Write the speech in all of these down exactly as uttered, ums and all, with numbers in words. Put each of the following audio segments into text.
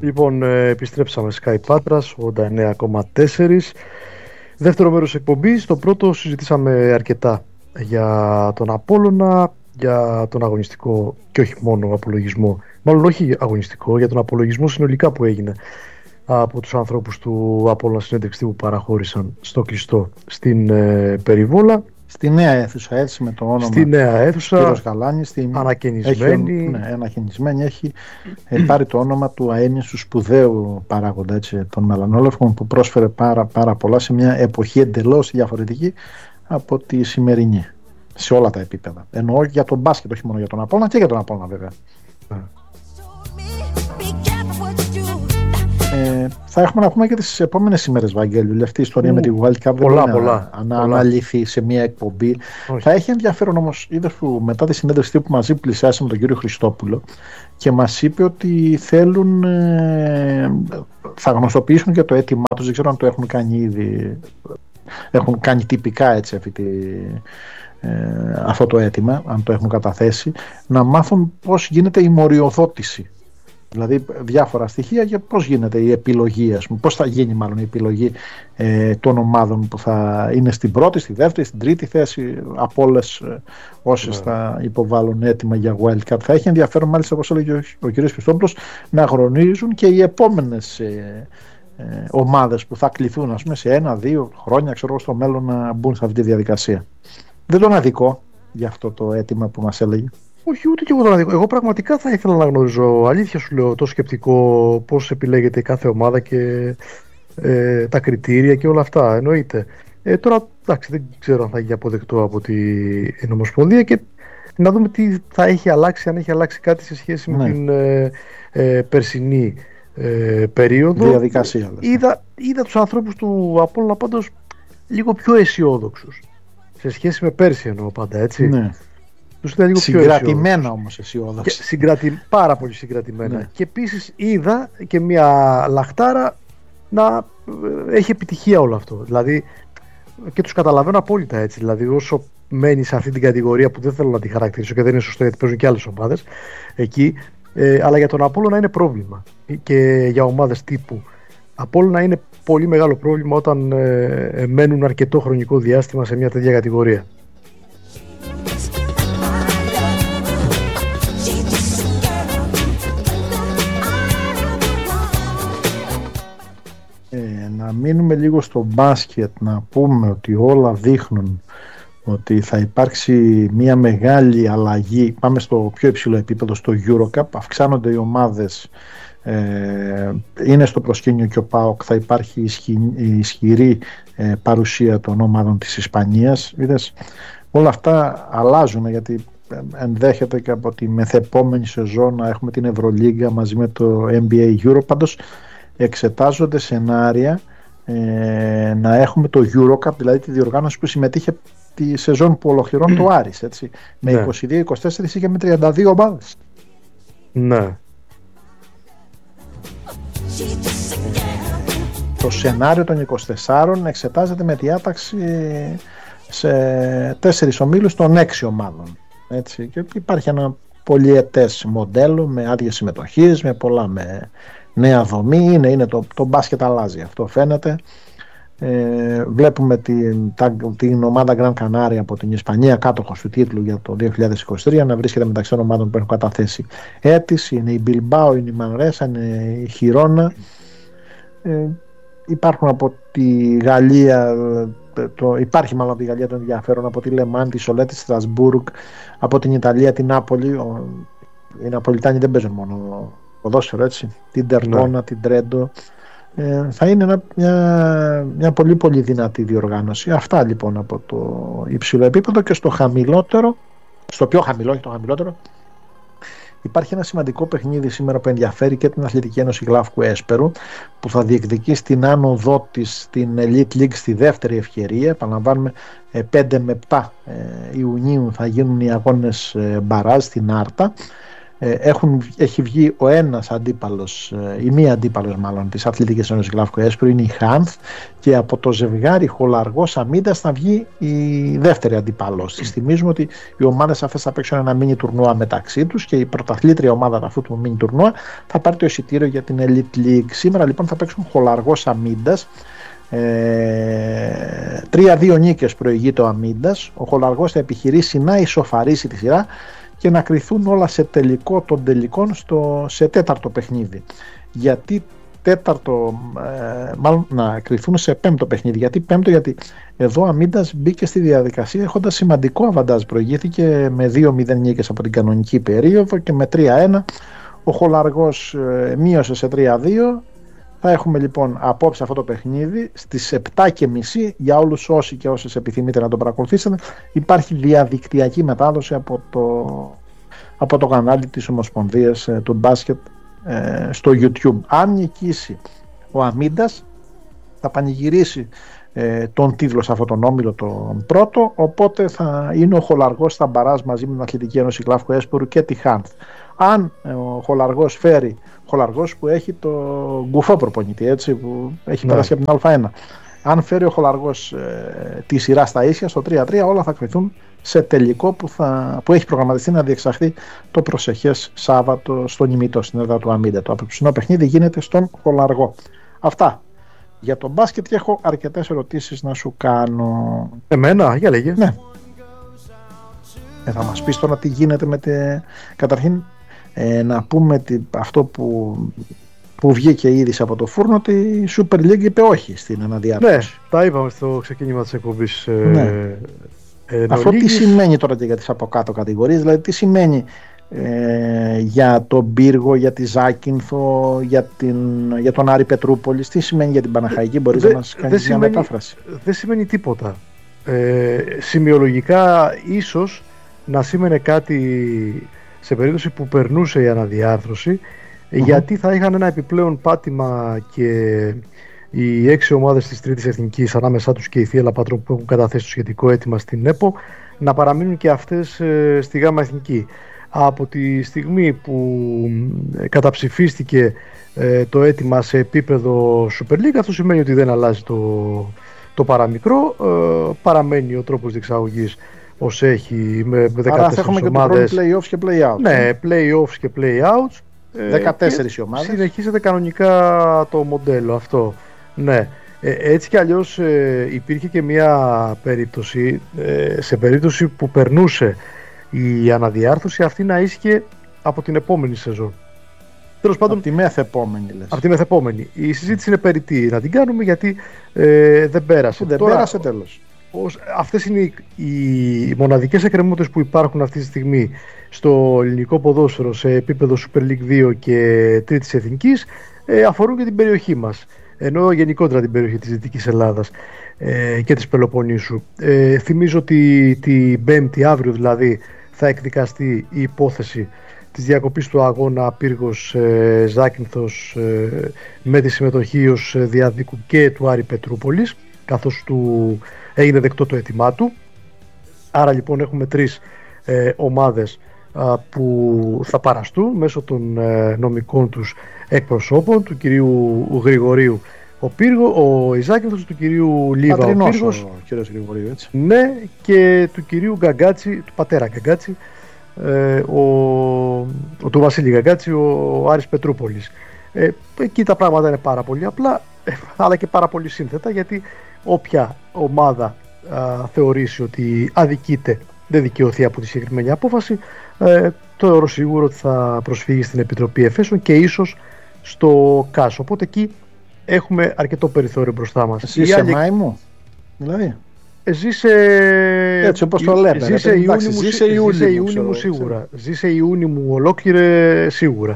Λοιπόν, ε, επιστρέψαμε Sky Πάτρας ογδόντα εννέα κόμμα τέσσερα. Δεύτερο μέρος εκπομπής. Στο πρώτο συζητήσαμε αρκετά για τον Απόλλωνα, για τον αγωνιστικό και όχι μόνο απολογισμό. Μάλλον όχι αγωνιστικό, για τον απολογισμό συνολικά που έγινε από τους ανθρώπους του Απόλλωνα συνέντευξη που παραχώρησαν στο κλειστό στην ε, Περιβόλα. Στη νέα αίθουσα, έτσι, με το όνομα στη νέα αίθουσα, κύριος Γαλάνης, στην ανακαινισμένη. Έχει, ναι, ανακαινισμένη, έχει ε, πάρει το όνομα του αέννησου σπουδαίου παράγοντα, έτσι, των μελανόλευκων, που πρόσφερε πάρα, πάρα πολλά σε μια εποχή εντελώς διαφορετική από τη σημερινή, σε όλα τα επίπεδα. Εννοώ για τον μπάσκετ, όχι μόνο για τον Απόλλωνα, και για τον Απόλλωνα βέβαια. Yeah. Ε, θα έχουμε να πούμε και τις επόμενες ημέρες, Βαγγέλιο. Αυτή η ιστορία mm. με τη World Cup δεν μπορεί να αναλυθεί σε μια εκπομπή. Όχι. Θα έχει ενδιαφέρον όμως, είδες που μετά τη συνέντευξη που μαζί πλησιάσαμε τον κύριο Χριστόπουλο και μας είπε ότι θέλουν, ε, θα γνωστοποιήσουν και το αίτημά τους. Δεν ξέρω αν το έχουν κάνει ήδη, έχουν κάνει τυπικά, έτσι, αυτή τη, ε, αυτό το αίτημα, αν το έχουν καταθέσει, να μάθουν πώς γίνεται η μοριοδότηση. Δηλαδή διάφορα στοιχεία για πώς γίνεται η επιλογή, ας πούμε, πώς θα γίνει μάλλον η επιλογή ε, των ομάδων που θα είναι στην πρώτη, στη δεύτερη, στην τρίτη θέση από όλες ε, όσες yeah. θα υποβάλουν έτοιμα για Wild Cup. Θα έχει ενδιαφέρον, μάλιστα, όπως έλεγε ο, ο κ. Χριστόπουλος, να γνωρίζουν και οι επόμενες ε, ε, ομάδες που θα κληθούν, ας πούμε, σε ένα-δύο χρόνια, ξέρω, στο μέλλον να μπουν σε αυτή τη διαδικασία. Δεν τον αδικό για αυτό το αίτημα που μας έλεγε. Όχι, ούτε και εγώ τον αδικό. Εγώ πραγματικά θα ήθελα να γνωρίζω, αλήθεια σου λέω, το σκεπτικό, πώς επιλέγεται η κάθε ομάδα και ε, τα κριτήρια και όλα αυτά. Εννοείται. Ε, τώρα, εντάξει, δεν ξέρω αν θα γίνει αποδεκτό από την Ομοσπονδία και να δούμε τι θα έχει αλλάξει, αν έχει αλλάξει κάτι σε σχέση ναι. με την ε, ε, περσινή ε, περίοδο. Διαδικασία. Είδα, είδα τους ανθρώπους του Απόλλωνα πάντως λίγο πιο αισιόδοξους. Σε σχέση με πέρσι εννοώ πάντα, έτσι. Ναι. Συγκρατημένα όμως αισιόδοξη. Συγκρατη... Πάρα πολύ συγκρατημένα. Ναι. Και επίσης είδα και μια λαχτάρα να έχει επιτυχία όλο αυτό. Δηλαδή, και τους καταλαβαίνω απόλυτα, έτσι. Δηλαδή, όσο μένει σε αυτή την κατηγορία που δεν θέλω να τη χαρακτηρίσω και δεν είναι σωστό γιατί παίζουν και άλλες ομάδες εκεί, ε, αλλά για τον Απόλλωνα είναι πρόβλημα. Και για ομάδες τύπου Απόλλωνα είναι πολύ μεγάλο πρόβλημα όταν ε, μένουν αρκετό χρονικό διάστημα σε μια τέτοια κατηγορία. Να μείνουμε λίγο στο μπάσκετ, να πούμε ότι όλα δείχνουν ότι θα υπάρξει μια μεγάλη αλλαγή. Πάμε στο πιο υψηλό επίπεδο, στο EuroCup. Αυξάνονται οι ομάδες, ε, είναι στο προσκήνιο και ο ΠΑΟΚ. Θα υπάρχει ισχυ, ισχυρή ε, παρουσία των ομάδων της Ισπανίας. Είδες, όλα αυτά αλλάζουν, γιατί ενδέχεται και από τη μεθεπόμενη σεζόν να έχουμε την Ευρωλίγκα μαζί με το N B A Euro. Πάντως εξετάζονται σενάρια ε, να έχουμε το EuroCup, δηλαδή τη διοργάνωση που συμμετείχε τη σεζόν που ολοκληρώνει το Άρης, έτσι, με ναι. είκοσι δύο είκοσι τέσσερα ή και με τριάντα δύο ομάδες. Ναι. Το σενάριο των είκοσι τεσσάρων εξετάζεται με διάταξη σε τέσσερις ομίλους των έξι ομάδων, έτσι, και υπάρχει ένα πολυετές μοντέλο με άδειες συμμετοχής, με πολλά, με νέα δομή. Είναι, είναι το, το μπάσκετ αλλάζει, αυτό φαίνεται. Ε, βλέπουμε την, τα, την ομάδα Gran Canaria από την Ισπανία, κάτοχος του τίτλου για το δύο χιλιάδες είκοσι τρία, να βρίσκεται μεταξύ των ομάδων που έχουν καταθέσει αίτηση. Είναι η Bilbao, είναι η Manresa, είναι η Χιρόνα. Ε, υπάρχουν από τη Γαλλία, το, υπάρχει μάλλον από τη Γαλλία το ενδιαφέρον, από τη Λεμάν, τη Σολέ, τη Στρασβούργκ, από την Ιταλία, την Νάπολη. Οι Ναπολιτάνοι δεν παίζουν μόνο ποδόσφαιρο, έτσι, την Τερνόνα, ναι. την Τρέντο. Ε, θα είναι ένα, μια, μια πολύ πολύ δυνατή διοργάνωση. Αυτά λοιπόν από το υψηλό επίπεδο. Και στο χαμηλότερο, στο πιο χαμηλό, όχι το χαμηλότερο, υπάρχει ένα σημαντικό παιχνίδι σήμερα που ενδιαφέρει και την Αθλητική Ένωση Γλάφκου Έσπερου, που θα διεκδικεί στην άνοδό της στην Elite League στη δεύτερη ευκαιρία. Επαναλαμβάνουμε, πέντε με επτά Ιουνίου θα γίνουν οι αγώνες μπαράζ στην Άρτα. έχουν, έχει βγει ο ένας αντίπαλος, η μία αντίπαλος μάλλον της Αθλητικής Ένωσης Γλαύκο Έσπρου, είναι η Χάνθ, και από το ζευγάρι Χολαργός Αμίντας θα βγει η δεύτερη αντίπαλος. Τις θυμίζουμε ότι οι ομάδες αυτές θα παίξουν ένα μίνι τουρνουά μεταξύ τους και η πρωταθλήτρια ομάδα αυτού του μίνι τουρνουά θα πάρει το εισιτήριο για την Elite League. Σήμερα λοιπόν θα παίξουν Χολαργός Αμίντας. Ε, τρία δύο νίκες προηγείται ο Αμίντας. Ο Χολαργός θα επιχειρήσει να ισοφαρίσει τη σειρά και να κριθούν όλα σε τελικό των τελικών στο, σε τέταρτο παιχνίδι. Γιατί τέταρτο, ε, μάλλον να κριθούν σε πέμπτο παιχνίδι. Γιατί πέμπτο, γιατί εδώ ο Αμίντας μπήκε στη διαδικασία έχοντας σημαντικό αβαντάζ. Προηγήθηκε με δύο μηδέν νίκες από την κανονική περίοδο και με τρία ένα. Ο Χολαργός ε, μείωσε σε τρία δύο. Θα έχουμε λοιπόν απόψε αυτό το παιχνίδι στις επτά και μισή για όλους όσοι και όσες επιθυμείτε να το παρακολουθήσετε. Υπάρχει διαδικτυακή μετάδοση από το, από το κανάλι της Ομοσπονδίας ε, του μπάσκετ ε, στο YouTube. Αν νικήσει ο Αμίντας θα πανηγυρίσει ε, τον τίτλο σε αυτόν τον όμιλο τον πρώτο, οπότε θα είναι ο Χολαργός στα μπαράζ μαζί με την Αθλητική Ένωση Γλαύκο Έσπορου και τη Χάνθ. Αν ε, ο Χολαργός φέρει, Χολαργός που έχει το γκουφό προπονητή, έτσι, που έχει ναι. περάσει από την Α1, αν φέρει ο Χολαργός ε, τη σειρά στα ίσια στο τρία τρία, όλα θα κρυθούν σε τελικό που, θα, που έχει προγραμματιστεί να διεξαχθεί το προσεχές Σάββατο στον ημιτό στην έδρα του Αμίντα. Το απόψινό παιχνίδι γίνεται στον Χολαργό. Αυτά για το μπάσκετ, και έχω αρκετές ερωτήσεις να σου κάνω. Εμένα, για λέγε. Ναι. Ε, θα μας πεις τώρα τι γίνεται με τη... Καταρχήν ε, να πούμε τι... αυτό που... που βγήκε ήδη από το φούρνο, ότι η Super League είπε όχι στην αναδιάρθρωση. Ναι, τα είπαμε στο ξεκίνημα της εκπομπής. Ναι. Ε, Αυτό τι σημαίνει τώρα και για τις από κάτω κατηγορίες, δηλαδή τι σημαίνει ε, για τον Πύργο, για τη Ζάκυνθο, για, την, για τον Άρη Πετρούπολης, τι σημαίνει για την Παναχαϊκή, μπορείς δε, να μας κάνεις μια μετάφραση? Δεν σημαίνει τίποτα. Ε, σημειολογικά ίσως να σήμαινε κάτι σε περίπτωση που περνούσε η αναδιάρθρωση, mm-hmm. γιατί θα είχαν ένα επιπλέον πάτημα και οι έξι ομάδες της Τρίτης Εθνικής, ανάμεσά τους και η Θεία Λαπατρών που έχουν καταθέσει το σχετικό αίτημα στην ΕΠΟ, να παραμείνουν και αυτές ε, στη ΓΑΜΑ Εθνική. Από τη στιγμή που ε, καταψηφίστηκε ε, το αίτημα σε επίπεδο Super League, αυτό σημαίνει ότι δεν αλλάζει το, το παραμικρό, ε, παραμένει ο τρόπος διεξαγωγής ως έχει, με, με δεκατέσσερις Άρα θα έχουμε ομάδες. Και το play-offs και play-outs. Ναι, play-offs και play-outs. δεκατέσσερις οι ομάδες. Συνεχίζεται κανονικά το μοντέλο αυτό. Ναι. Ε, έτσι κι αλλιώς ε, υπήρχε και μια περίπτωση, ε, σε περίπτωση που περνούσε η αναδιάρθρωση, αυτή να ίσχυε από την επόμενη σεζόν. Τέλος πάντων, από τη μεθεπόμενη λες. Από τη μεθεπόμενη. Η συζήτηση είναι περιττή να την κάνουμε, γιατί ε, δεν πέρασε. Δεν Τώρα, πέρασε τέλος. Ως, αυτές είναι οι, οι μοναδικές εκκρεμότητες που υπάρχουν αυτή τη στιγμή στο ελληνικό ποδόσφαιρο σε επίπεδο Super League δύο και Τρίτης Εθνικής, ε, αφορούν και την περιοχή μας, ενώ γενικότερα την περιοχή της Δυτικής Ελλάδας ε, και της Πελοποννήσου. Ε, θυμίζω ότι την Πέμπτη, αύριο δηλαδή, θα εκδικαστεί η υπόθεση της διακοπής του αγώνα Πύργος ε, Ζάκυνθος ε, με τη συμμετοχή ως διαδίκου και του Άρη Πετρούπολης, καθώς του έγινε δεκτό το αίτημά του. Άρα λοιπόν έχουμε τρεις ε, ομάδες α, που θα παραστούν μέσω των ε, νομικών τους εκπροσώπων, του κυρίου Γρηγορίου ο Πύργο, ο Ιζάκυνθος, του κυρίου Λίβα Πατρινός, ο Πύργος, ο κύριος Γρηγορίου, έτσι. Ναι, και του κυρίου Γκαγκάτσι, του πατέρα Γκαγκάτσι, ε, ο, ο, του Βασίλη Γκαγκάτσι, ο Άρης Πετρούπολης. Ε, εκεί τα πράγματα είναι πάρα πολύ απλά, ε, αλλά και πάρα πολύ σύνθετα, γιατί όποια ομάδα α, θεωρήσει ότι αδικείται, δεν δικαιωθεί από τη συγκεκριμένη απόφαση, ε, το θεωρώ σίγουρο ότι θα προσφύγει στην Επιτροπή Εφέσεων και ίσως στο ΚΑΣ. Οπότε εκεί έχουμε αρκετό περιθώριο μπροστά μας. Εσύ είσαι άλλη... Μάη δηλαδή. Ζήσε... Έτσι όπως το λέμε. Ζήσε Ιούνι μου σίγουρα. Ζήσε Ιούνι μου ολόκληρε σίγουρα.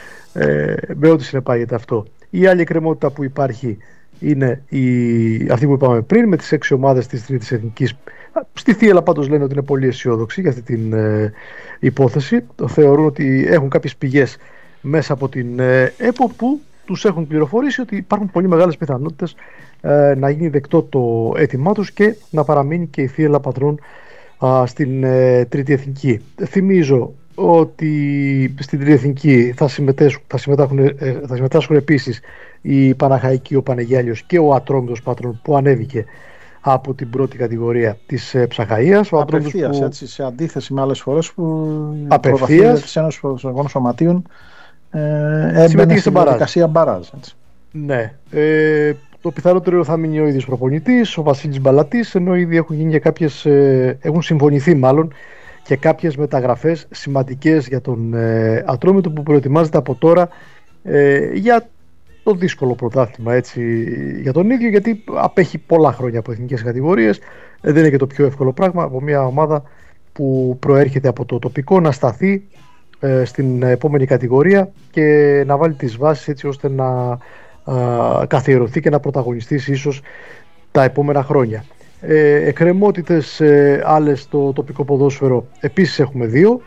Ε, με ό,τι συνεπάγεται αυτό. Η άλλη εκκρεμότητα που υπάρχει είναι η, αυτή που είπαμε πριν, με τις έξι ομάδες της Τρίτης Εθνικής. Στη Θίελα πάντως λένε ότι είναι πολύ αισιόδοξοι για αυτή την ε, υπόθεση. Το θεωρούν ότι έχουν κάποιες πηγές μέσα από την ε, ΕΠΟ που τους έχουν πληροφορήσει ότι υπάρχουν πολύ μεγάλες πιθανότητες ε, να γίνει δεκτό το αίτημά τους και να παραμείνει και η Θίελα Πατρών στην ε, Τρίτη Εθνική. Θυμίζω ότι στην τριεθνική θα συμμετάσχουν, θα συμμετάσχουν, θα συμμετάσχουν επίσης η Παναχαϊκή, ο Πανεγιάλιος και ο Ατρόμητος Πάτρων που ανέβηκε από την πρώτη κατηγορία της ε, Ψαχαΐας. Απευθείας, που... έτσι, σε αντίθεση με άλλες φορές που απευθείας της Ένωσης Ποδοσφαιρικών Σωματείων ε, έμπαινε στην διαδικασία μπαράζ. Ναι. Ε, το πιθανότερο θα μείνει ο ίδιος προπονητής, ο Βασίλης Μπαλατής, ενώ ήδη έχουν γίνει και κάποιες, ε, έχουν συμφωνηθεί μάλλον και κάποιες μεταγραφές σημαντικές για τον ε, Ατρόμητο που προετοιμάζεται από τώρα ε, για το δύσκολο πρωτάθλημα, έτσι, για τον ίδιο, γιατί απέχει πολλά χρόνια από εθνικές κατηγορίες. ε, δεν είναι και το πιο εύκολο πράγμα από μια ομάδα που προέρχεται από το τοπικό να σταθεί ε, στην επόμενη κατηγορία και να βάλει τις βάσεις έτσι ώστε να ε, καθιερωθεί και να πρωταγωνιστήσει ίσως τα επόμενα χρόνια. Ε, εκκρεμότητες ε, άλλες στο τοπικό ποδόσφαιρο επίσης έχουμε δύο.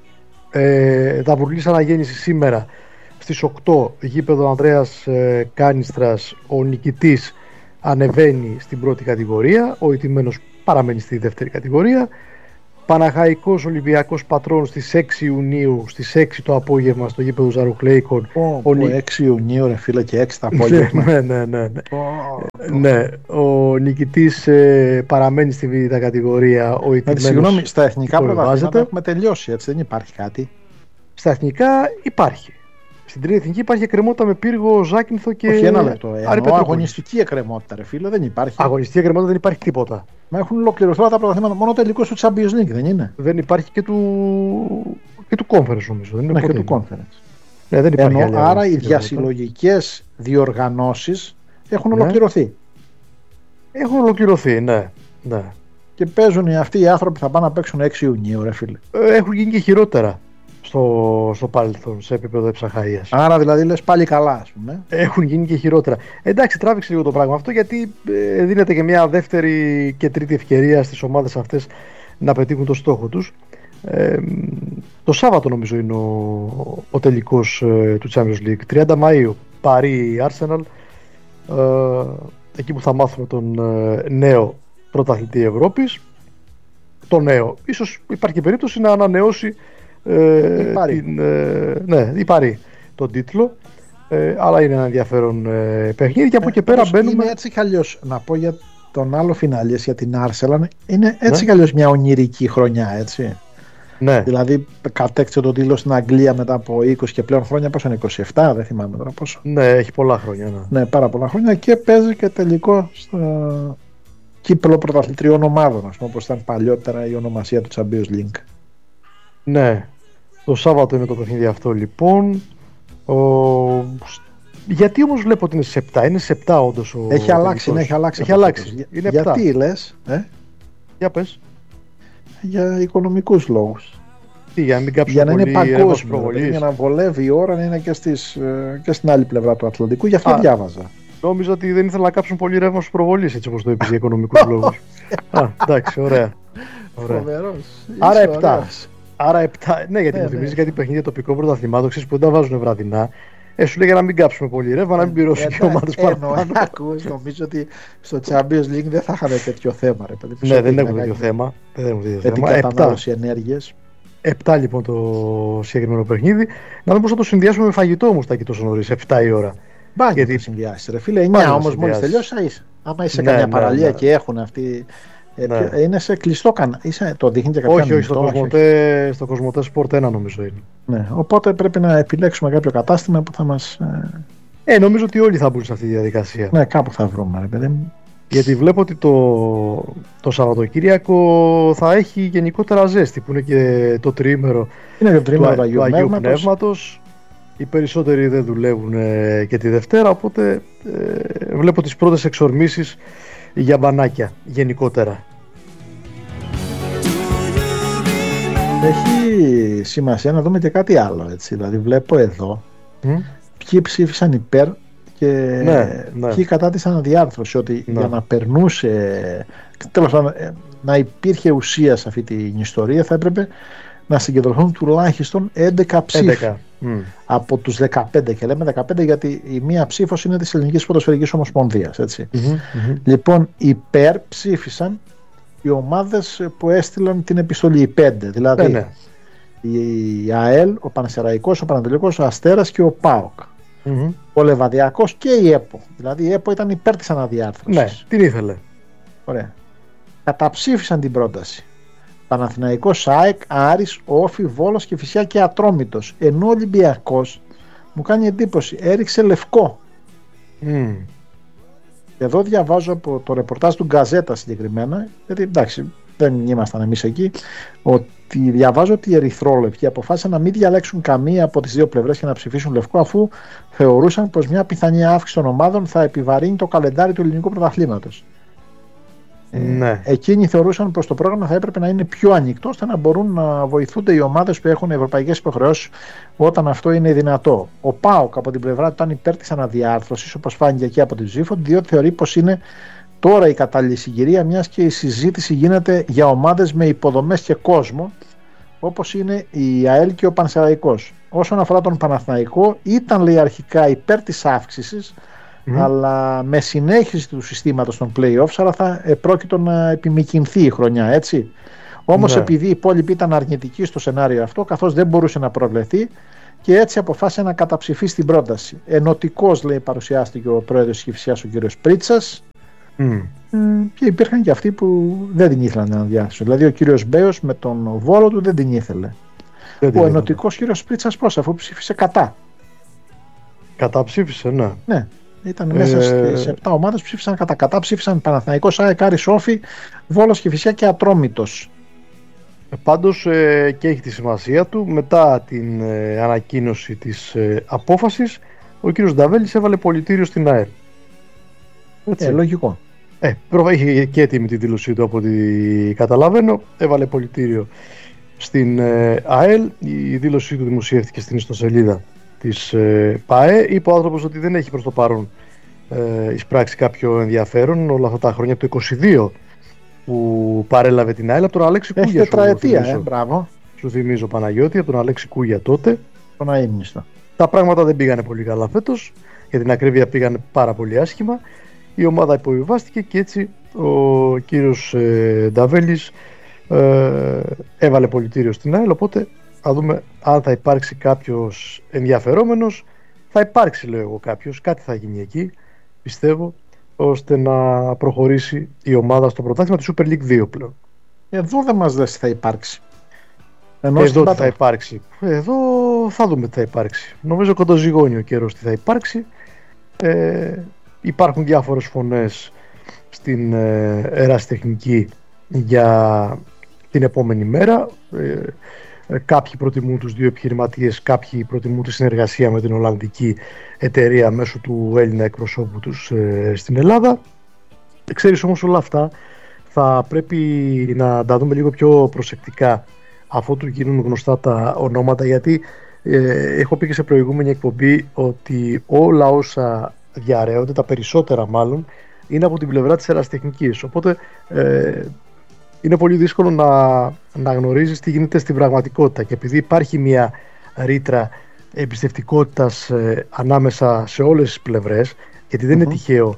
ε, Δαβουρλής Αναγέννηση σήμερα στις οκτώ, γήπεδο Ανδρέας ε, Κάνιστρας. Ο νικητής ανεβαίνει στην πρώτη κατηγορία, ο ηττημένος παραμένει στη δεύτερη κατηγορία. Παναχαϊκός Ολυμπιακός Πατρών στις έξι Ιουνίου, στις έξι το απόγευμα στο γήπεδο Ζαρουχλέικων. Oh, ο νι... έξι Ιουνίου ρε φίλε, και έξι το απόγευμα. ναι, ναι, ναι, ναι. Oh, ναι. Ο νικητής ε, παραμένει στη β' κατηγορία, ο ηττημένος. Συγγνώμη, στα εθνικά πρωταθλήματα έχουμε τελειώσει, έτσι, δεν υπάρχει κάτι? Στα εθνικά υπάρχει. Στην τρίτη εθνική υπάρχει εκκρεμότητα με Πύργο, Ζάκυνθο και. Όχι, ένα λεπτό. Εννοώ αγωνιστική εκκρεμότητα, ρε φίλε, δεν υπάρχει. Αγωνιστική εκκρεμότητα δεν υπάρχει τίποτα. Μα έχουν ολοκληρωθεί όλα τα πρωταθλήματα. Μόνο τελικό του Champions League δεν είναι? Δεν υπάρχει και του, και του Conference νομίζω. Δεν είναι ναι, και του Conference. Ναι, δεν υπάρχει. Ενώ, άρα οι διασυλλογικές διοργανώσεις έχουν ναι. ολοκληρωθεί. Έχουν ολοκληρωθεί, ναι. ναι. Και παίζουν αυτοί οι άνθρωποι, θα πάνε να παίξουν έξι Ιουνίου, ρε φίλε. Έχουν γίνει και χειρότερα στο, στο παρελθόν, σε επίπεδο Ψαχαΐας. Άρα δηλαδή λες πάλι καλά, ας πούμε. Έχουν γίνει και χειρότερα. Εντάξει, τράβηξε λίγο το πράγμα αυτό, γιατί ε, δίνεται και μια δεύτερη και τρίτη ευκαιρία στις ομάδες αυτές να πετύχουν το στόχο τους. Ε, το Σάββατο νομίζω είναι ο, ο τελικός ε, του Champions League. τριάντα Μαΐου, Παρί Arsenal. Ε, εκεί που θα μάθουμε τον ε, νέο πρωταθλητή Ευρώπης. Το νέο. Ίσως υπάρχει περίπτωση να ανανεώσει Ε, την, ε, ναι, η Παρί τον τίτλο, ε, αλλά είναι ένα ενδιαφέρον ε, παιχνίδι και από εκεί ε, πέρα μπαίνουμε. Είναι έτσι κι αλλιώς, να πω για τον άλλο φινάλιες, για την Arsenal, είναι έτσι ναι. κι αλλιώς μια ονειρική χρονιά, έτσι. Ναι. Δηλαδή κατέκτησε τον τίτλο στην Αγγλία μετά από είκοσι και πλέον χρόνια, πόσο είναι, είκοσι επτά, δεν θυμάμαι τώρα πόσο. Ναι, έχει πολλά χρόνια. Ναι, ναι πάρα πολλά χρόνια, και παίζει και τελικό στο κύπελλο πρωταθλητριών ομάδων, ας πούμε, όπως ήταν παλιότερα η ονομασία του Champions League. Ναι. Το Σάββατο είναι το παιχνίδι αυτό λοιπόν. Ο... Γιατί όμως βλέπω ότι είναι σε επτά? Είναι σε επτά όντως ο... Έχει αλλάξει, ναι, έχει αλλάξει. Έχει αλλάξει. Είναι γιατί λες? Ε? Για πες. Για οικονομικούς λόγους. Τι, για να μην κάψουν για να πολύ είναι παγκόσμιο, για να βολεύει η ώρα να είναι και, στις, και στην άλλη πλευρά του Ατλαντικού. Γι' αυτό Α, διάβαζα. Νόμιζα ότι δεν ήθελα να κάψουν πολύ ρεύμα στους προβολείς, έτσι όπως το είπες, για οικονομικούς λόγους. Α, εντάξει, ωραία. ωραία. Φοβερός. Άρα επτά. Άρα επτά, ναι, γιατί ναι, μου θυμίζει ναι. κάτι παιχνίδια τοπικών πρωταθλημάτων, ξέρεις, που δεν τα βάζουν βραδινά. Ε, σου λέει για να μην κάψουμε πολύ ρεύμα, να μην πληρώσουν και ομάδες παραπάνω. Ακούς, νομίζω ότι στο Champions League δεν θα είχαμε τέτοιο θέμα, ρε παιδί. Ναι, δεν έχουμε τέτοιο θέμα. Δεν έχουμε τέτοιο θέμα. Με την κατανάλωση ενέργειας. Επτά λοιπόν το συγκεκριμένο παιχνίδι. Να δούμε πώς θα το συνδυάσουμε με φαγητό όμως, Τάκη, τόσο νωρίς, επτά η ώρα. Μπάνιο γιατί θα συνδυάσεις, ρε φίλε. εννιά όμως μόλις τελειώσει θα είσαι. Άμα είσαι καμιά ναι, παραλία ναι, ναι. και έχουν αυτοί. Ναι. Είναι σε κλειστό κανάλι. Το δείχνει και κάποια όχι, όχι, στο Κοσμοτέ, στο Κοσμοτέ Sport ένα νομίζω είναι. Ναι, οπότε πρέπει να επιλέξουμε κάποιο κατάστημα που θα μας. Ε, νομίζω ότι όλοι θα μπουν σε αυτή τη διαδικασία. Ναι, κάπου θα βρούμε, ρε παιδί μου. Γιατί βλέπω ότι το, το Σαββατοκύριακο θα έχει γενικότερα ζέστη, που είναι και το τριήμερο είναι και το τριήμερο του, του Αγίου Πνεύματος. Οι περισσότεροι δεν δουλεύουν ε, και τη Δευτέρα, οπότε ε, βλέπω τις πρώτες εξορμήσεις για μπανάκια γενικότερα. Έχει σημασία να δούμε και κάτι άλλο, έτσι. Δηλαδή βλέπω εδώ mm? ποιοι ψήφισαν υπέρ και ναι, ναι. ποιοι κατά της αναδιάρθρωση, ότι ναι. για να περνούσε, τέλος πάντων, να υπήρχε ουσία σε αυτή την ιστορία, θα έπρεπε να συγκεντρωθούν τουλάχιστον έντεκα ψήφοι έντεκα. Mm. από τους δεκαπέντε, και λέμε δεκαπέντε γιατί η μία ψήφος είναι της Ελληνικής Ποδοσφαιρικής Ομοσπονδίας, έτσι. Mm-hmm, mm-hmm. Λοιπόν, υπέρ ψήφισαν οι ομάδες που έστειλαν την επιστολή, οι πέντε, δηλαδή ναι, ναι. η ΑΕΛ, ο Πανσεραϊκός, ο Πανατολικός, ο Αστέρας και ο ΠΑΟΚ. Mm-hmm. Ο Λεβαδιακός και η ΕΠΟ. Δηλαδή η ΕΠΟ ήταν υπέρ της αναδιάρθρωσης. Ναι, την ήθελε. Ωραία. Καταψήφισαν την πρόταση. Παναθηναϊκός, ΑΕΚ, Άρης, Όφη, Βόλος και φυσικά και Ατρόμητος. Ενώ ο Ολυμπιακός, μου κάνει εντύπωση, έριξε λευκό. Mm. Εδώ διαβάζω από το ρεπορτάζ του Γκαζέτα συγκεκριμένα, γιατί εντάξει δεν ήμασταν εμείς εκεί, ότι διαβάζω ότι οι ερυθρόλευκοι αποφάσισαν να μην διαλέξουν καμία από τις δύο πλευρές και να ψηφίσουν λευκό, αφού θεωρούσαν πως μια πιθανή αύξηση των ομάδων θα επιβαρύνει το καλεντάρι του ελληνικού πρωταθλήματος. Ναι. Ε, εκείνοι θεωρούσαν πως το πρόγραμμα θα έπρεπε να είναι πιο ανοιχτό, ώστε να μπορούν να βοηθούνται οι ομάδες που έχουν ευρωπαϊκές υποχρεώσεις όταν αυτό είναι δυνατό. Ο ΠΑΟΚ από την πλευρά του ήταν υπέρ της αναδιάρθρωσης, όπως φάνηκε και από τη ψήφο, διότι θεωρεί πως είναι τώρα η κατάλληλη συγκυρία, μιας και η συζήτηση γίνεται για ομάδες με υποδομές και κόσμο, όπως είναι η ΑΕΛ και ο Πανσεραϊκός. Όσον αφορά τον Παναθηναϊκό, ήταν λέει αρχικά υπέρ της αύξησης, Mm. αλλά με συνέχιση του συστήματος των play-offs, αλλά θα πρόκειτο να επιμηκυνθεί η χρονιά, έτσι. Όμως ναι. επειδή οι υπόλοιποι ήταν αρνητικοί στο σενάριο αυτό, καθώς δεν μπορούσε να προβλεφθεί, και έτσι αποφάσισε να καταψηφίσει την πρόταση. Ενωτικός, λέει, παρουσιάστηκε ο πρόεδρος της Κηφισιάς, ο κύριος Πρίτσας, mm. και υπήρχαν και αυτοί που δεν την ήθελαν να διάσουν. Δηλαδή ο κύριος Μπέος με τον Βόλο του δεν την ήθελε. Δεν ο ενωτικός κύριος Πρίτσας πώς, αφού ψήφισε κατά. Καταψήφισε, ναι. Ναι. Ήταν μέσα ε... στις επτά ομάδες που ψήφισαν κατά κατά, ψήφισαν Παναθηναϊκός, ΑΕΚ, Άρης, Όφη, Βόλος και φυσικά και Ατρόμητος. Πάντως ε, και έχει τη σημασία του, μετά την ε, ανακοίνωση της ε, απόφασης, ο κύριος Νταβέλης έβαλε πολιτήριο στην ΑΕΛ. Ε, λογικό. Ε, είχε και έτοιμη τη δήλωσή του από ό,τι καταλαβαίνω, έβαλε πολιτήριο στην ε, ΑΕΛ, η δήλωσή του δημοσιεύτηκε στην ιστοσελίδα της ε, ΠΑΕ. Είπε ο άνθρωπος ότι δεν έχει προς το παρόν ε, εισπράξει κάποιο ενδιαφέρον όλα αυτά τα χρόνια, από το είκοσι δύο που παρέλαβε την ΑΕΛ, από τον Αλέξη έχει Κούγια. Έχει τετραετία, ε, μπράβο. Σου θυμίζω, Παναγιώτη, από τον Αλέξη Κούγια τότε. Τον αείμνηστο. Τα πράγματα δεν πήγανε πολύ καλά φέτος, για την ακρίβεια πήγανε πάρα πολύ άσχημα. Η ομάδα υποβιβάστηκε και έτσι ο κύριος ε, Νταβέλης ε, έβαλε πολιτήριο στην ΑΕΛ, οπότε θα δούμε αν θα υπάρξει κάποιος ενδιαφερόμενος. Θα υπάρξει, λέω εγώ, κάποιος, κάτι θα γίνει εκεί, πιστεύω, ώστε να προχωρήσει η ομάδα στο πρωτάθλημα του Super League δύο πλέον. Εδώ δεν μας λες τι θα υπάρξει. Ενώ εδώ τι θα υπάρξει. Εδώ θα δούμε τι θα υπάρξει. Νομίζω κοντοζυγώνει ο καιρός τι θα υπάρξει. Ε, υπάρχουν διάφορες φωνές στην ε, ερασιτεχνική για την επόμενη μέρα. Ε, Κάποιοι προτιμούν τους δύο επιχειρηματίες, κάποιοι προτιμούν τη συνεργασία με την Ολλανδική εταιρεία μέσω του Έλληνα εκπροσώπου τους ε, στην Ελλάδα. Ξέρεις όμως, όλα αυτά θα πρέπει να τα δούμε λίγο πιο προσεκτικά αφού του γίνουν γνωστά τα ονόματα, γιατί ε, έχω πει και σε προηγούμενη εκπομπή ότι όλα όσα διαρρέονται, τα περισσότερα μάλλον, είναι από την πλευρά της ερασιτεχνικής, οπότε ε, είναι πολύ δύσκολο να, να γνωρίζεις τι γίνεται στην πραγματικότητα, και επειδή υπάρχει μια ρήτρα εμπιστευτικότητας ε, ανάμεσα σε όλες τις πλευρές, γιατί δεν mm-hmm. είναι τυχαίο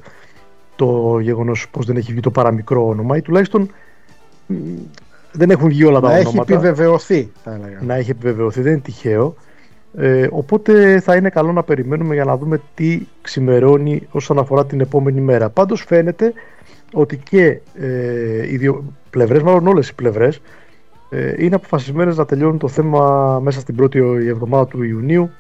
το γεγονός πως δεν έχει βγει το παραμικρό όνομα, ή τουλάχιστον μ, δεν έχουν βγει όλα τα να ονόματα. Να έχει επιβεβαιωθεί, θα έλεγα. Να έχει επιβεβαιωθεί, δεν είναι τυχαίο. Ε, οπότε θα είναι καλό να περιμένουμε για να δούμε τι ξημερώνει όσον αφορά την επόμενη μέρα. Πάντως φαίνεται ότι και ε, οι δύο πλευρές, μάλλον όλες οι πλευρές, ε, είναι αποφασισμένες να τελειώνουν το θέμα μέσα στην πρώτη εβδομάδα του Ιουνίου.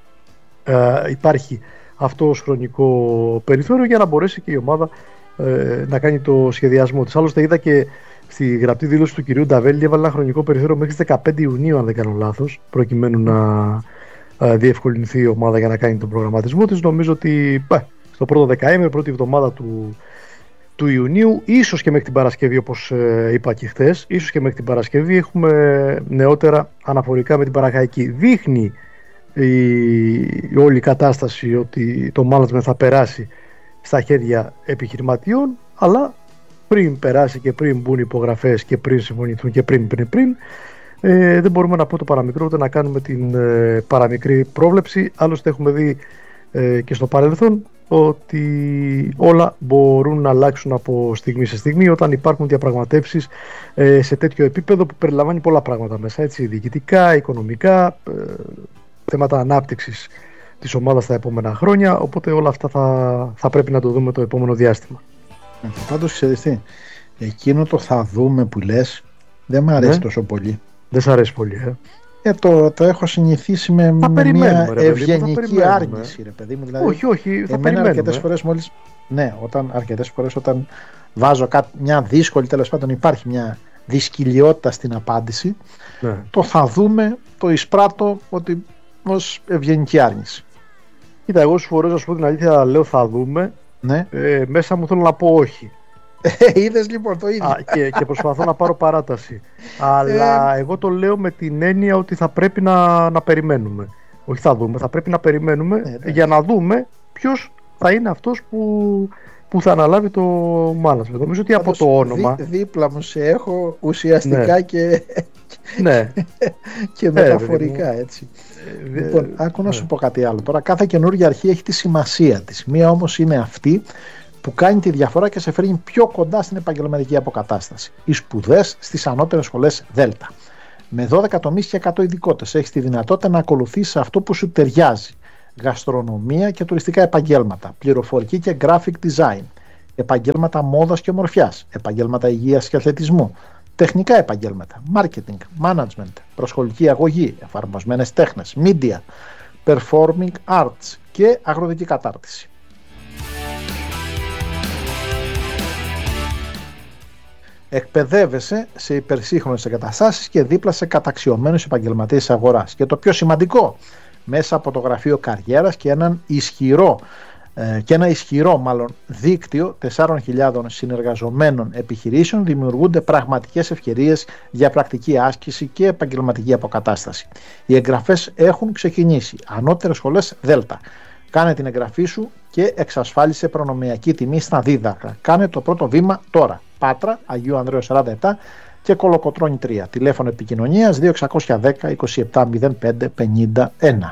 Ε, υπάρχει αυτό ως χρονικό περιθώριο για να μπορέσει και η ομάδα ε, να κάνει το σχεδιασμό της. Άλλωστε είδα και στη γραπτή δήλωση του κυρίου Νταβέλη, έβαλε ένα χρονικό περιθώριο μέχρι τις δεκαπέντε Ιουνίου, αν δεν κάνω λάθος, προκειμένου να ε, διευκολυνθεί η ομάδα για να κάνει τον προγραμματισμό της. Νομίζω ότι ε, στο πρώτο δεκαήμερο, πρώτη εβδομάδα του, του Ιουνίου, ίσως και μέχρι την Παρασκευή, όπως ε, είπα και χθες, ίσως και μέχρι την Παρασκευή έχουμε νεότερα αναφορικά με την Παναχαϊκή. Δείχνει η, η όλη κατάσταση ότι το management θα περάσει στα χέρια επιχειρηματιών, αλλά πριν περάσει και πριν μπουν υπογραφές και πριν συμφωνηθούν και πριν πριν πριν ε, δεν μπορούμε να πω το παραμικρό ούτε να κάνουμε την ε, παραμικρή πρόβλεψη. Άλλωστε έχουμε δει ε, και στο παρελθόν, ότι όλα μπορούν να αλλάξουν από στιγμή σε στιγμή όταν υπάρχουν διαπραγματεύσεις ε, σε τέτοιο επίπεδο που περιλαμβάνει πολλά πράγματα μέσα, έτσι, διοικητικά, οικονομικά, ε, θέματα ανάπτυξης της ομάδας τα επόμενα χρόνια, οπότε όλα αυτά θα, θα πρέπει να το δούμε το επόμενο διάστημα. Ε, πάντως ξέρεις τι, εκείνο το θα δούμε που λες δεν μου αρέσει ναι. τόσο πολύ. Δεν σ' αρέσει πολύ, ε. Ε, το, το έχω συνηθίσει με, με μια ρε, ευγενική άρνηση, ρε παιδί μου. Δηλαδή, όχι, όχι, θα εμένα αρκετές φορές μόλις, ναι, όταν, αρκετές φορές όταν βάζω κάτι, μια δύσκολη, τέλος πάντων υπάρχει μια δυσκολιότητα στην απάντηση, ναι. το θα δούμε, το εισπράττω ότι ως ευγενική άρνηση. Κοίτα, εγώ στις φορές, να σου πω την αλήθεια, λέω θα δούμε, ναι. ε, μέσα μου θέλω να πω όχι. Είδες λοιπόν το ίδιο. Α, και, και προσπαθώ να πάρω παράταση. Αλλά ε... εγώ το λέω με την έννοια ότι θα πρέπει να, να περιμένουμε. Όχι θα δούμε, θα πρέπει να περιμένουμε ε, για να δούμε ποιος θα είναι αυτός που, που θα αναλάβει το management. Νομίζω ότι από το όνομα δί, δίπλα μου σε έχω ουσιαστικά ναι. και, ναι. και μεταφορικά ε, έτσι. Ε, λοιπόν, ε, άκου να ναι. σου πω κάτι άλλο. Τώρα κάθε καινούργια αρχή έχει τη σημασία της. Μία όμως είναι αυτή που κάνει τη διαφορά και σε φέρνει πιο κοντά στην επαγγελματική αποκατάσταση. Οι σπουδές στις ανώτερες σχολές Δέλτα. Με δώδεκα τομείς και εκατό ειδικότητες έχεις τη δυνατότητα να ακολουθήσεις αυτό που σου ταιριάζει. Γαστρονομία και τουριστικά επαγγέλματα, πληροφορική και graphic design, επαγγέλματα μόδας και ομορφιάς, επαγγέλματα υγείας και αθλητισμού, τεχνικά επαγγέλματα, marketing, management, προσχολική αγωγή, εφαρμοσμένες τέχνες, media, performing arts και αγροτική κατάρτιση. Εκπαιδεύεσαι σε υπερσύγχρονες εγκαταστάσεις και δίπλα σε καταξιωμένους επαγγελματίες αγοράς. Και το πιο σημαντικό, μέσα από το γραφείο καριέρας και, έναν ισχυρό, ε, και ένα ισχυρό μάλλον δίκτυο τεσσάρων χιλιάδων συνεργαζομένων επιχειρήσεων δημιουργούνται πραγματικές ευκαιρίες για πρακτική άσκηση και επαγγελματική αποκατάσταση. Οι εγγραφές έχουν ξεκινήσει. Ανώτερες σχολές Δέλτα. Κάνε την εγγραφή σου και εξασφάλισε προνομιακή τιμή στα δίδακτρα. Κάνε το πρώτο βήμα τώρα. Πάτρα, Αγίου Ανδρέου σαράντα επτά και Κολοκοτρώνη τρία. Τηλέφωνο επικοινωνίας δύο εξακόσια δέκα είκοσι επτά μηδέν πέντε πενήντα ένα.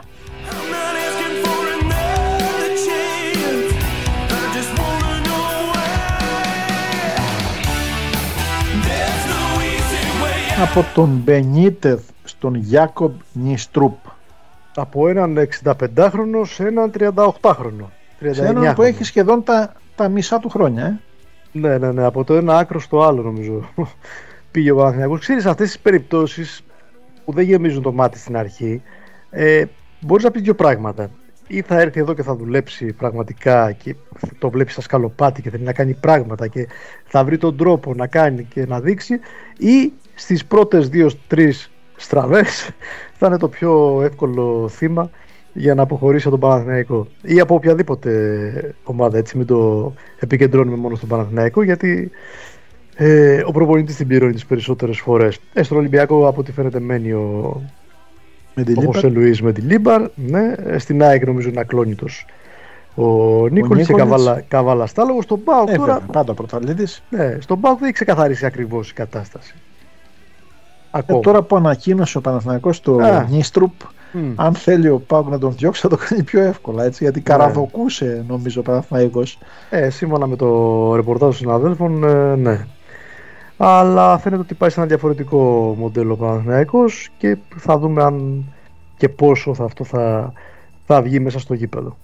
Από τον Μπενίτεθ στον Γιάκομπ Νιστρούπ. Από έναν εξηνταπεντάχρονο σε έναν τριανταοκτάχρονο. Σε έναν που έχει σχεδόν τα, τα μισά του χρόνια, ε. Ναι, ναι, ναι, από το ένα άκρο στο άλλο νομίζω πήγε ο Παναθηναϊκός. Ξέρεις, αυτές τις περιπτώσεις που δεν γεμίζουν το μάτι στην αρχή, ε, μπορείς να πεις δύο πράγματα. Ή θα έρθει εδώ και θα δουλέψει πραγματικά και το βλέπει στα σκαλοπάτι και θέλει να κάνει πράγματα και θα βρει τον τρόπο να κάνει και να δείξει, ή στις πρώτες δύο-τρεις στραβές θα είναι το πιο εύκολο θύμα για να αποχωρήσει από τον Παναθηναϊκό ή από οποιαδήποτε ομάδα, έτσι, μην το επικεντρώνουμε μόνο στον Παναθηναϊκό, γιατί ε, ο προπονητής την πληρώνει τις περισσότερες φορές. Ε, στον Ολυμπιακό από ό,τι φαίνεται μένει ο, ο Χωσέ Λουίς με τη Λίμπαρ, ναι. Στην ΑΕΚ νομίζω είναι ακλόνητος ο Νίκολης και Καβάλα, Καβάλα Στάλογος. Στον ΠΑΟΚ τώρα πάντα πρωταθλητής. Ναι, στον ΠΑΟΚ δεν έχει ξεκαθαρίσει ακριβώς η κατάσταση. Ε, τώρα που ανακοίνωσε ο Παναθηναϊκός το Νίστρουπ, mm. αν θέλει ο ΠΑΟΚ να τον διώξει θα το κάνει πιο εύκολα, έτσι, γιατί ναι. καραδοκούσε νομίζω ο Παναθηναϊκός. Ε, σύμφωνα με το ρεπορτάζ των συναδέλφων, ε, ναι. Αλλά φαίνεται ότι πάει σε ένα διαφορετικό μοντέλο ο Παναθηναϊκός και θα δούμε αν και πόσο θα, αυτό θα, θα βγει μέσα στο γήπεδο.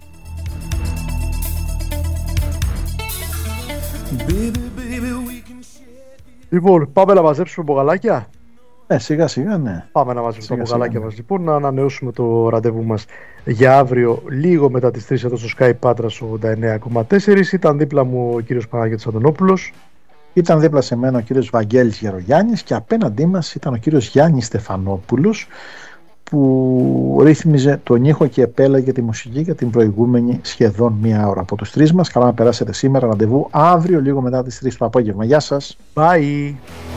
Λοιπόν, πάμε να μαζέψουμε μπογαλάκια. Ε, σιγά σιγά, ναι. Πάμε να μαζέψουμε τα μπογαλάκια μας, λοιπόν, να ανανεώσουμε το ραντεβού μας για αύριο λίγο μετά τις τρεις εδώ στο Sky Patras ογδόντα εννέα κόμμα τέσσερα. Ήταν δίπλα μου ο κύριος Παναγιώτης Αντωνόπουλος. Ήταν δίπλα σε μένα ο κύριος Βαγγέλης Γερογιάννης και απέναντί μας ήταν ο κύριος Γιάννης Στεφανόπουλος, που ρύθμιζε τον ήχο και επέλεγε τη μουσική για την προηγούμενη σχεδόν μία ώρα. Από τους τρεις μας, καλά να περάσετε σήμερα, ραντεβού αύριο λίγο μετά τις τρεις το απόγευμα. Γεια σας. Bye.